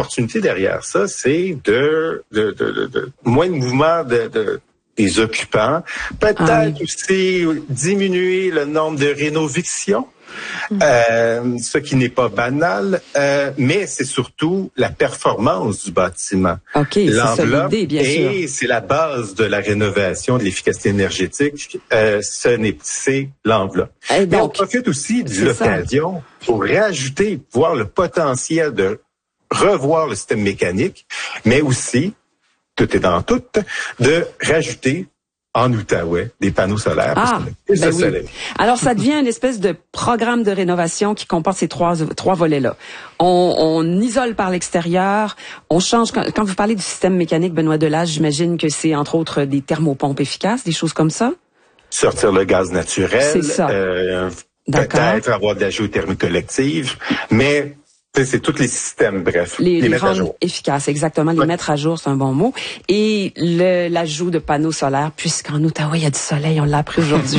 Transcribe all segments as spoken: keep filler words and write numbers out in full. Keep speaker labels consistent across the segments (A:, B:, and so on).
A: l'opportunité derrière ça, c'est de, de, de, de, de moins de mouvement de, de des occupants, peut-être ah oui. aussi diminuer le nombre de rénovations. Mmh. Euh, ce qui n'est pas banal, euh, mais c'est surtout la performance du bâtiment.
B: OK, c'est ça l'idée, bien sûr.
A: Et c'est la base de la rénovation, de l'efficacité énergétique, euh, ce n'est, c'est l'enveloppe. Et donc, mais on profite aussi de l'occasion ça. pour réajouter, voir le potentiel de revoir le système mécanique, mais aussi, tout est dans tout, de rajouter en Outaouais, des panneaux solaires.
B: Ah,
A: parce
B: ben
A: que
B: oui.
A: soleil.
B: Alors, ça devient une espèce de programme de rénovation qui comporte ces trois, trois volets-là. On, on isole par l'extérieur, on change... Quand, quand vous parlez du système mécanique, Benoît Delage, j'imagine que c'est, entre autres, des thermopompes efficaces, des choses comme ça?
A: Sortir le gaz naturel.
B: C'est ça.
A: Euh, peut-être avoir de la géothermie collective, mais... C'est tous les systèmes, bref.
B: Les,
A: les,
B: les
A: mettre
B: rendre
A: à jour.
B: efficaces, exactement. Les
A: ouais.
B: mettre à jour, c'est un bon mot. Et le, l'ajout de panneaux solaires, puisqu'en Outaouais, il y a du soleil, on l'a appris aujourd'hui.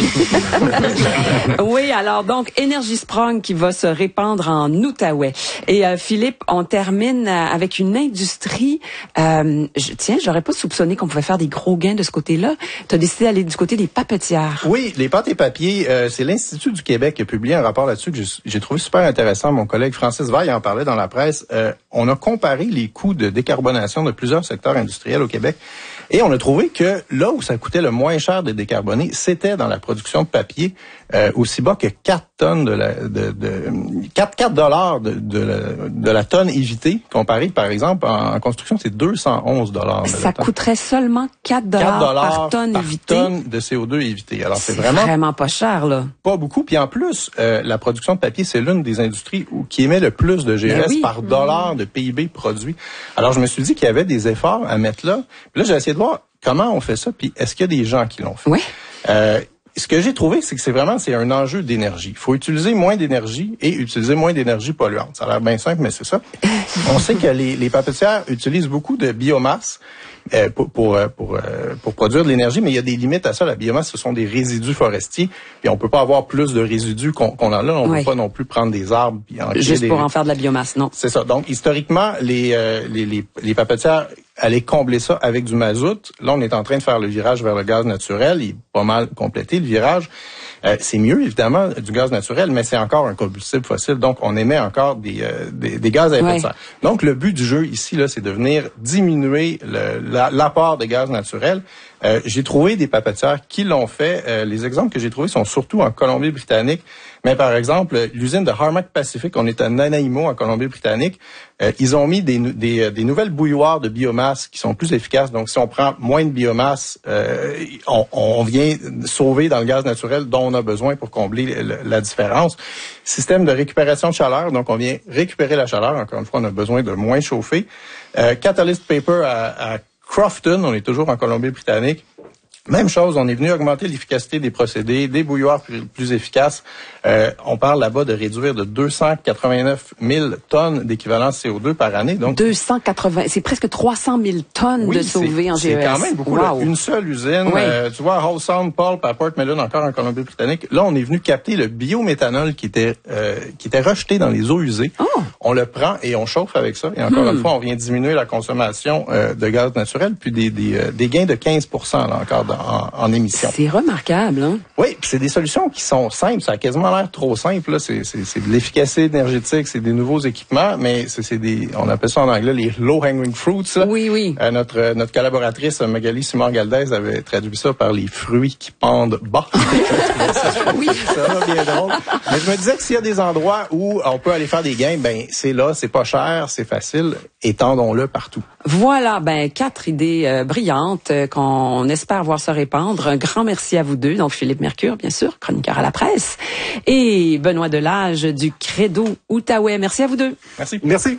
B: Oui, alors donc, Énergie Sprong qui va se répandre en Outaouais. Et euh, Philippe, on termine avec une industrie... Euh, je, tiens, j'aurais pas soupçonné qu'on pouvait faire des gros gains de ce côté-là. Tu as décidé d'aller du côté des papetières.
C: Oui, les pâtes et papiers, euh, c'est l'Institut du Québec qui a publié un rapport là-dessus que j'ai, j'ai trouvé super intéressant. Mon collègue Francis Vaille en parlait dans la presse. Euh, on a comparé les coûts de décarbonation de plusieurs secteurs industriels au Québec et on a trouvé que là où ça coûtait le moins cher de décarboner, c'était dans la production de papier, euh, aussi bas que quatre tonnes de la, de, de quatre dollars de, de, la, de la tonne évitée, comparé par exemple en, en construction, c'est deux cent onze dollars.
B: Ça coûterait seulement quatre dollars par tonne
C: par
B: évitée.
C: tonne de C O deux évité. Alors c'est,
B: c'est
C: vraiment,
B: vraiment pas cher là.
C: Pas beaucoup. Puis en plus, euh, la production de papier, c'est l'une des industries où, qui émet le plus de G E S oui. par dollar de P I B produit. Alors je me suis dit qu'il y avait des efforts à mettre là. Puis là, j'ai essayé de voir comment on fait ça, puis est-ce qu'il y a des gens qui l'ont fait.
B: Oui.
C: Euh, Ce que j'ai trouvé, c'est que c'est vraiment c'est un enjeu d'énergie. Il faut utiliser moins d'énergie et utiliser moins d'énergie polluante. Ça a l'air bien simple, mais c'est ça. On sait que les, les papetières utilisent beaucoup de biomasse euh, pour pour pour, euh, pour produire de l'énergie, mais il y a des limites à ça. La biomasse, ce sont des résidus forestiers, et on peut pas avoir plus de résidus qu'on, qu'on en a. On ne peut pas non plus prendre des arbres puis en
B: juste
C: des...
B: pour en faire de la biomasse, non.
C: C'est ça. Donc historiquement, les euh, les les, les papetières aller combler ça avec du mazout. Là, on est en train de faire le virage vers le gaz naturel. Il est pas mal complété, le virage. Euh, c'est mieux, évidemment, du gaz naturel, mais c'est encore un combustible fossile. Donc, on émet encore des, euh, des, des gaz à effet de serre. Donc, le but du jeu ici, là, c'est de venir diminuer le, la, l'apport de gaz naturel. Euh, j'ai trouvé des papetières qui l'ont fait. Euh, les exemples que j'ai trouvés sont surtout en Colombie-Britannique. Mais par exemple, l'usine de Harmac Pacific, on est à Nanaimo, en Colombie-Britannique, euh, ils ont mis des, des, des nouvelles bouilloires de biomasse qui sont plus efficaces. Donc, si on prend moins de biomasse, euh, on, on vient sauver dans le gaz naturel dont on a besoin pour combler le, la différence. Système de récupération de chaleur, donc on vient récupérer la chaleur. Encore une fois, on a besoin de moins chauffer. Euh, Catalyst Paper à, à Crofton, on est toujours en Colombie-Britannique. Même chose, on est venu augmenter l'efficacité des procédés, des bouilloires plus, plus efficaces. Euh, on parle là-bas de réduire de deux cent quatre-vingt-neuf mille tonnes d'équivalent C O deux par année. Donc
B: deux cent quatre-vingts, c'est presque trois cent mille tonnes
C: oui,
B: de sauvées en G E S.
C: C'est quand même beaucoup.
B: Wow.
C: Là, une seule usine.
B: Oui.
C: Euh, tu vois, Hull Sound Pulp à Port Melon, encore en Colombie-Britannique. Là, on est venu capter le biométhanol qui était euh, qui était rejeté dans les eaux usées.
B: Oh.
C: On le prend et on chauffe avec ça. Et encore hmm. une fois, on vient diminuer la consommation euh, de gaz naturel, puis des des, euh, des gains de quinze pour cent là, encore dans, en, en émissions.
B: C'est remarquable, hein?
C: Oui, puis c'est des solutions qui sont simples. Ça a quasiment l'air trop simple. Là. C'est, c'est, c'est de l'efficacité énergétique, c'est des nouveaux équipements, mais c'est, c'est des, on appelle ça en anglais les low-hanging fruits. Là.
B: Oui, oui.
C: Euh, notre notre collaboratrice Magali Simard-Galdès avait traduit ça par les fruits qui pendent bas.
B: Oui.
C: Ça va bien drôle. Mais je me disais que s'il y a des endroits où on peut aller faire des gains, ben c'est là, c'est pas cher, c'est facile. Étendons-le partout.
B: Voilà, ben quatre idées euh, brillantes euh, qu'on espère voir se répandre. Un grand merci à vous deux, donc Philippe Mercure, bien sûr, chroniqueur à la presse, et Benoît Delage du Credo Outaouais. Merci à vous deux.
C: Merci.
A: Merci.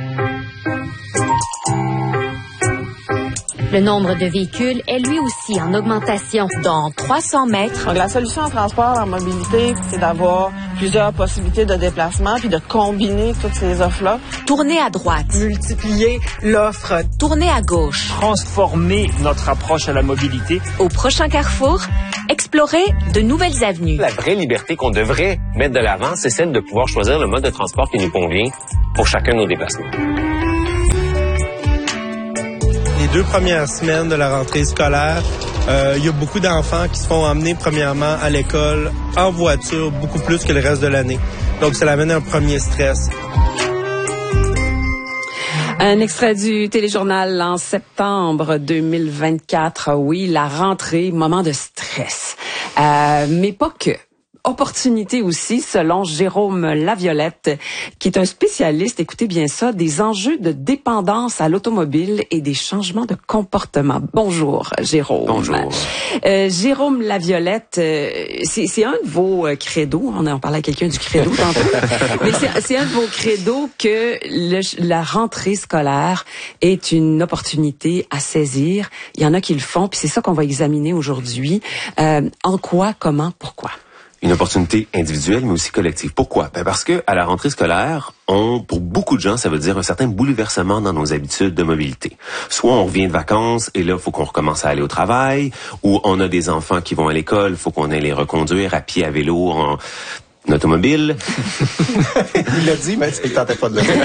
D: Le nombre de véhicules est lui aussi en augmentation. Dans trois cents mètres.
E: Donc, la solution en transport, en mobilité, c'est d'avoir plusieurs possibilités de déplacement puis de combiner toutes ces offres-là.
D: Tourner à droite.
F: Multiplier l'offre.
D: Tourner à gauche.
G: Transformer notre approche à la mobilité.
D: Au prochain carrefour, explorer de nouvelles avenues.
H: La vraie liberté qu'on devrait mettre de l'avant, c'est celle de pouvoir choisir le mode de transport qui nous convient pour chacun de nos déplacements.
I: deux premières semaines de la rentrée scolaire, euh, il y a beaucoup d'enfants qui se font emmener premièrement à l'école en voiture, beaucoup plus que le reste de l'année. Donc, ça amène un premier stress.
B: Un extrait du téléjournal en septembre deux mille vingt-quatre. Oui, la rentrée, moment de stress. Euh, mais pas que. Opportunité aussi, selon Jérôme Laviolette, qui est un spécialiste, écoutez bien ça, des enjeux de dépendance à l'automobile et des changements de comportement. Bonjour, Jérôme.
J: Bonjour.
B: Euh, Jérôme Laviolette, euh, c'est, c'est un de vos euh, credos. On a parlé à quelqu'un du credo tantôt. Mais c'est, c'est un de vos credos que le, la rentrée scolaire est une opportunité à saisir. Il y en a qui le font, puis c'est ça qu'on va examiner aujourd'hui. Euh, en quoi, comment, pourquoi?
J: Une opportunité individuelle, mais aussi collective. Pourquoi? Ben parce que à la rentrée scolaire, on, pour beaucoup de gens, ça veut dire un certain bouleversement dans nos habitudes de mobilité. Soit on revient de vacances et là, il faut qu'on recommence à aller au travail, ou on a des enfants qui vont à l'école, il faut qu'on aille les reconduire à pied, à vélo, en automobile.
C: Il l'a dit, mais il tentait pas de le dire.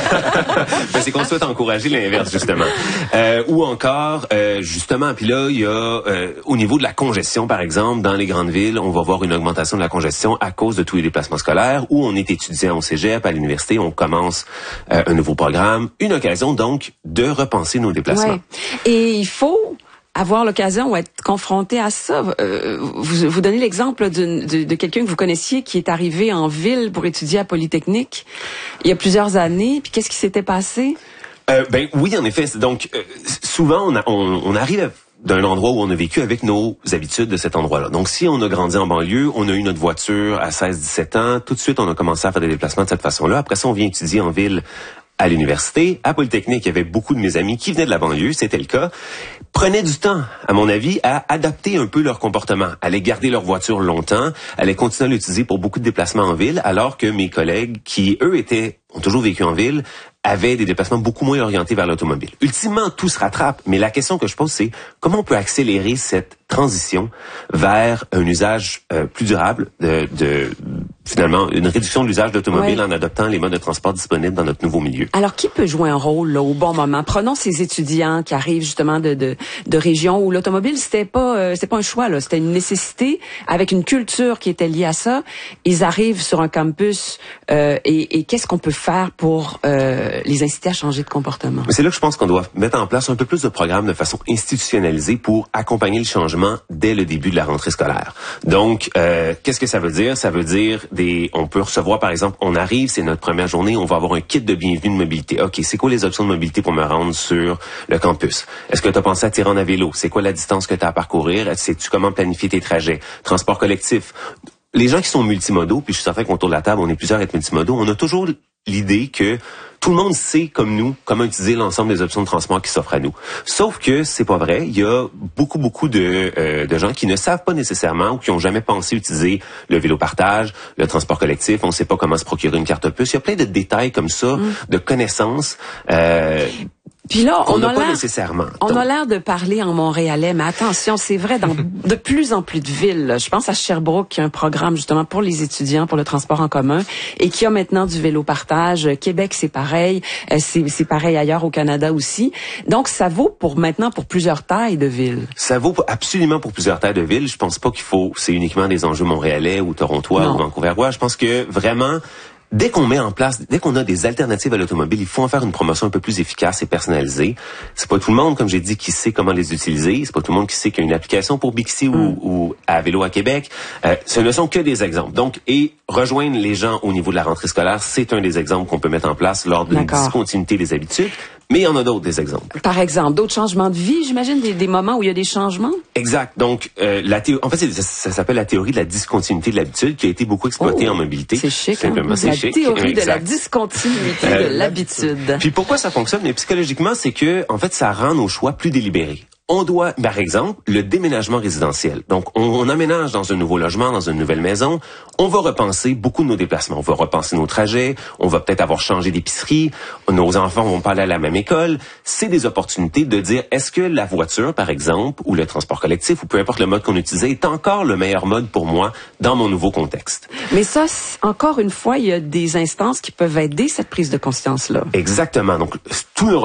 J: Ben, c'est qu'on souhaite encourager l'inverse, justement. Euh, ou encore, euh, justement, puis là, il y a, euh, au niveau de la congestion, par exemple, dans les grandes villes, on va voir une augmentation de la congestion à cause de tous les déplacements scolaires, où on est étudiant au cégep, à l'université, on commence euh, un nouveau programme. Une occasion, donc, de repenser nos déplacements.
B: Ouais. Et il faut avoir l'occasion ou être confronté à ça. Euh, vous, vous donnez l'exemple de, de, de quelqu'un que vous connaissiez qui est arrivé en ville pour étudier à Polytechnique il y a plusieurs années. Puis qu'est-ce qui s'était passé?
J: Euh, ben oui, en effet. Donc, euh, souvent, on, a, on, on arrive d'un endroit où on a vécu avec nos habitudes de cet endroit-là. Donc, si on a grandi en banlieue, on a eu notre voiture à seize dix-sept ans, tout de suite, on a commencé à faire des déplacements de cette façon-là. Après ça, on vient étudier en ville à l'université. À Polytechnique, il y avait beaucoup de mes amis qui venaient de la banlieue, c'était le cas, prenaient du temps, à mon avis, à adapter un peu leur comportement, allaient garder leur voiture longtemps, allaient continuer à l'utiliser pour beaucoup de déplacements en ville, alors que mes collègues qui, eux, étaient ont toujours vécu en ville, avaient des déplacements beaucoup moins orientés vers l'automobile. Ultimement, tout se rattrape, mais la question que je pose, c'est comment on peut accélérer cette transition vers un usage euh, plus durable de, de finalement une réduction de l'usage d'automobile ouais. en adoptant les modes de transport disponibles dans notre nouveau milieu.
B: Alors, qui peut jouer un rôle là, au bon moment? Prenons ces étudiants qui arrivent justement de, de, de régions où l'automobile, c'était pas euh, c'était pas un choix, là, c'était une nécessité avec une culture qui était liée à ça. Ils arrivent sur un campus euh, et, et qu'est-ce qu'on peut faire pour euh, les inciter à changer de comportement?
J: Mais c'est là que je pense qu'on doit mettre en place un peu plus de programmes de façon institutionnalisée pour accompagner le changement dès le début de la rentrée scolaire. Donc, euh, qu'est-ce que ça veut dire? Ça veut dire des, on peut recevoir, par exemple, on arrive, c'est notre première journée, on va avoir un kit de bienvenue de mobilité. OK, c'est quoi les options de mobilité pour me rendre sur le campus? Est-ce que tu as pensé à t'y rendre à vélo? C'est quoi la distance que tu as à parcourir? Sais-tu comment planifier tes trajets? Transport collectif. Les gens qui sont multimodaux, puis je suis certain qu'autour de la table, on est plusieurs à être multimodaux, on a toujours l'idée que tout le monde sait, comme nous, comment utiliser l'ensemble des options de transport qui s'offrent à nous. Sauf que c'est pas vrai. Il y a beaucoup, beaucoup de, euh, de gens qui ne savent pas nécessairement ou qui ont jamais pensé utiliser le vélo partage, le transport collectif. On ne sait pas comment se procurer une carte puce. Il y a plein de détails comme ça, mmh. de connaissances. Euh,
B: Puis là, on, on a,
J: a pas
B: l'air,
J: nécessairement.
B: On
J: donc.
B: a l'air de parler en montréalais, mais attention, c'est vrai dans de plus en plus de villes. Je pense à Sherbrooke, qui a un programme justement pour les étudiants, pour le transport en commun, et qui a maintenant du vélo partage. Québec, c'est pareil. C'est, c'est pareil ailleurs au Canada aussi. Donc, ça vaut pour maintenant pour plusieurs tailles de villes.
J: Ça vaut absolument pour plusieurs tailles de villes. Je pense pas qu'il faut, c'est uniquement des enjeux montréalais ou torontois non. ou vancouverois. Je pense que vraiment, dès qu'on met en place, dès qu'on a des alternatives à l'automobile, il faut en faire une promotion un peu plus efficace et personnalisée. C'est pas tout le monde, comme j'ai dit, qui sait comment les utiliser. C'est pas tout le monde qui sait qu'il y a une application pour Bixi mm. ou, ou à Vélo à Québec. Euh, ce ne sont que des exemples. Donc, et rejoindre les gens au niveau de la rentrée scolaire, c'est un des exemples qu'on peut mettre en place lors d'une D'accord. discontinuité des habitudes. Mais il y en a d'autres, des exemples.
B: Par exemple, d'autres changements de vie, j'imagine, des, des moments où il y a des changements?
J: Exact. Donc, euh, la théorie, en fait, ça, ça s'appelle la théorie de la discontinuité de l'habitude, qui a été beaucoup exploitée
B: oh,
J: en mobilité.
B: C'est chic,
J: Simplement,
B: hein?
J: c'est
B: la
J: chic.
B: théorie
J: exact.
B: de la discontinuité euh, de l'habitude.
J: Puis pourquoi ça fonctionne? Mais psychologiquement, c'est que, en fait, ça rend nos choix plus délibérés. On doit, par exemple, le déménagement résidentiel. Donc, on, on aménage dans un nouveau logement, dans une nouvelle maison. On va repenser beaucoup de nos déplacements. On va repenser nos trajets. On va peut-être avoir changé d'épicerie. Nos enfants vont pas aller à la même école. C'est des opportunités de dire, est-ce que la voiture, par exemple, ou le transport collectif, ou peu importe le mode qu'on utilisait, est encore le meilleur mode pour moi dans mon nouveau contexte?
B: Mais ça, encore une fois, il y a des instances qui peuvent aider cette prise de conscience-là.
J: Exactement. Donc, tout